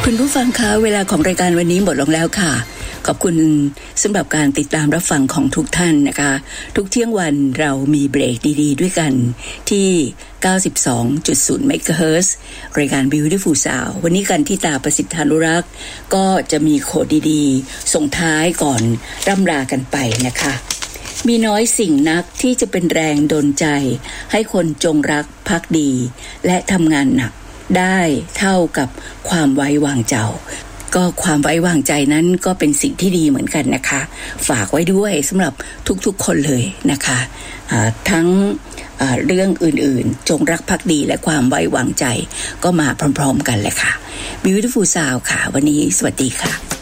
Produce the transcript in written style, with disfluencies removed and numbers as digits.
คุณผู้ฟังคะเวลาของรายการวันนี้หมดลงแล้วค่ะขอบคุณสำหรับการติดตามรับฟังของทุกท่านนะคะทุกเที่ยงวันเรามีเบรกดีๆด้วยกันที่ 92.0 เมกะเฮิรตซ์รายการ Beautiful Sound วันนี้กันที่ตาประสิทธานุรักษ์ก็จะมีโคดดีๆส่งท้ายก่อนร่ำลากันไปนะคะมีน้อยสิ่งนักที่จะเป็นแรงดลใจให้คนจงรักภักดีและทำงานหนักได้เท่ากับความไว้วางใจก็ความไว้วางใจนั้นก็เป็นสิ่งที่ดีเหมือนกันนะคะฝากไว้ด้วยสำหรับทุกๆคนเลยนะคะทั้งเรื่องอื่นๆจงรักภักดีและความไว้วางใจก็มาพร้อมๆกันเลยค่ะ Beautiful Sound ค่ะวันนี้สวัสดีค่ะ